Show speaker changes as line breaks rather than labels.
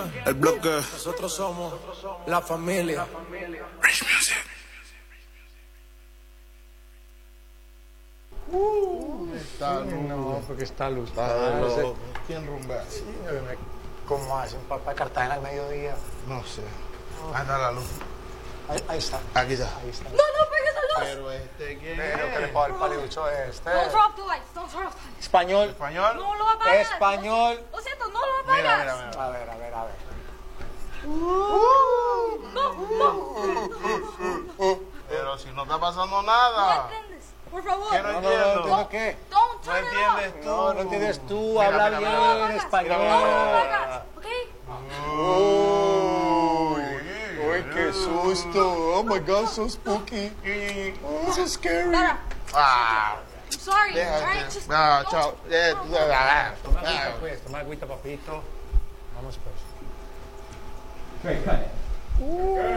El bloque.
Nosotros somos la familia.
Rich Music.
Está
No, porque está luz.
¿Quién rumbea?
¿Cómo hacen para Cartagena al mediodía?
No sé. Anda la luz.
Ahí está.
Aquí está.
Ahí está.
No pegues la luz.
Pero ¿quién
Pero que le
es?
puedo dar paliducho este.
Don't drop the lights. Don't drop the lights.
Español.
¿Español?
No lo apagas.
Español.
Lo siento, no lo apagas.
Mira.
A ver.
Pero si no está pasando
No
nada.
entiendes. Por favor.
¿Qué no entiendo?
¿Entiendes qué?
Don't
No
turn it
entiendes
off.
tú.
No entiendes tú.
Mira,
Habla
mira,
bien
mira.
No lo apagas.
español.
No lo apagas. ¿Ok?
Uy, qué susto. Oh my God, so spooky. Oh, so scary.
Dara,
Ah,
I'm sorry. All right,
déjate.
just
Ah,
don't.
chao.
Toma agüita, papito. Vamos pues.
Great, cut it.